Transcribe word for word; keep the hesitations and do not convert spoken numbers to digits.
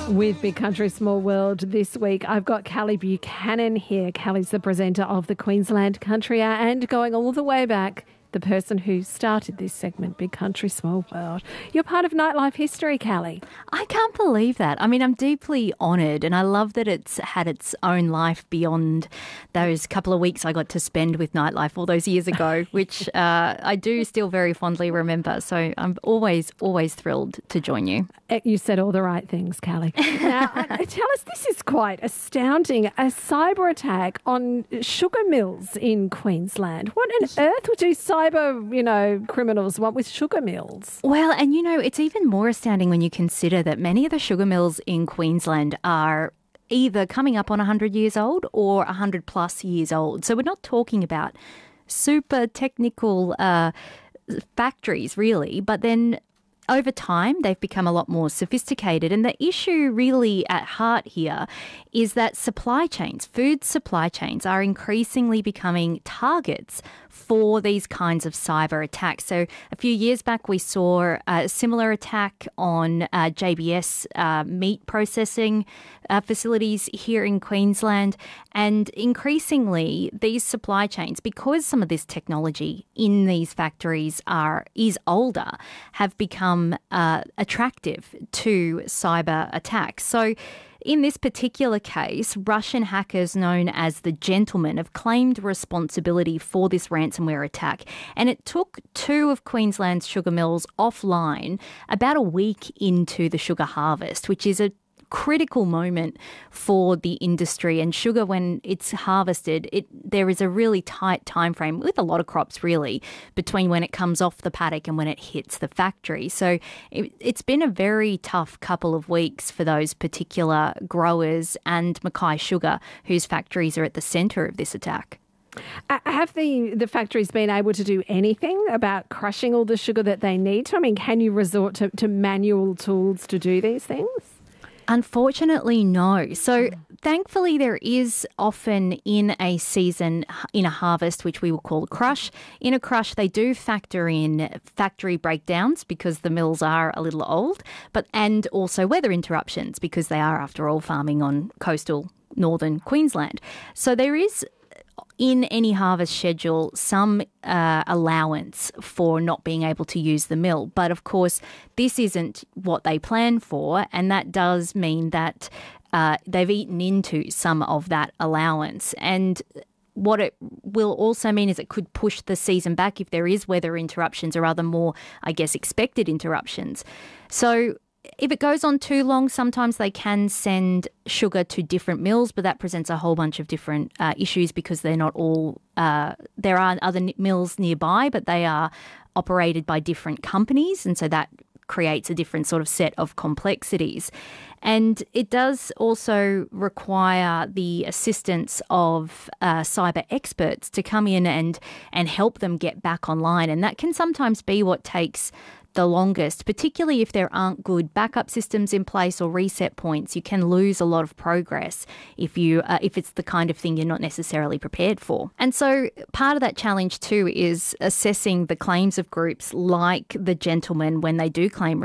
With Big Country Small World this week, I've got Callie Buchanan here. Callie's the presenter of the Queensland Country Hour and going all the way back, the person who started this segment, Big Country Small World. You're part of nightlife history, Callie. I can't believe that. I mean, I'm deeply honoured and I love that it's had its own life beyond those couple of weeks I got to spend with nightlife all those years ago, which uh, I do still very fondly remember. So I'm always, always thrilled to join you. You said all the right things, Callie. Now, tell us, this is quite astounding. A cyber attack on sugar mills in Queensland. What on earth would you cyber, you know, criminals want with sugar mills? Well, and you know, it's even more astounding when you consider that many of the sugar mills in Queensland are either coming up on one hundred years old or one hundred plus years old. So we're not talking about super technical uh, factories, really, but then over time, they've become a lot more sophisticated. And the issue really at heart here is that supply chains, food supply chains, are increasingly becoming targets for these kinds of cyber attacks. So a few years back, we saw a similar attack on uh, J B S uh, meat processing uh, facilities here in Queensland. And increasingly, these supply chains, because some of this technology in these factories are is older, have become uh, attractive to cyber attacks. So in this particular case, Russian hackers known as the Gentlemen have claimed responsibility for this ransomware attack. And it took two of Queensland's sugar mills offline about a week into the sugar harvest, which is a critical moment for the industry. And sugar, when it's harvested, it there is a really tight time frame with a lot of crops, really, between when it comes off the paddock and when it hits the factory. So it, it's been a very tough couple of weeks for those particular growers and Mackay Sugar, whose factories are at the centre of this attack. Uh, have the, the factories been able to do anything about crushing all the sugar that they need to? I mean, can you resort to, to manual tools to do these things? Unfortunately, no. So thankfully, there is often in a season, in a harvest, which we will call a crush. In a crush, they do factor in factory breakdowns because the mills are a little old, but and also weather interruptions because they are, after all, farming on coastal northern Queensland. So there is, in any harvest schedule, some uh, allowance for not being able to use the mill. But of course, this isn't what they plan for, and that does mean that uh, they've eaten into some of that allowance. And what it will also mean is it could push the season back if there is weather interruptions or other more, I guess, expected interruptions. So if it goes on too long, sometimes they can send sugar to different mills, but that presents a whole bunch of different uh, issues because they're not all, uh, there are other n- mills nearby, but they are operated by different companies. And so that creates a different sort of set of complexities. And it does also require the assistance of uh, cyber experts to come in and, and help them get back online. And that can sometimes be what takes the longest, particularly if there aren't good backup systems in place or reset points. You can lose a lot of progress if you uh, if it's the kind of thing you're not necessarily prepared for. And so part of that challenge too is assessing the claims of groups like the Gentlemen when they do claim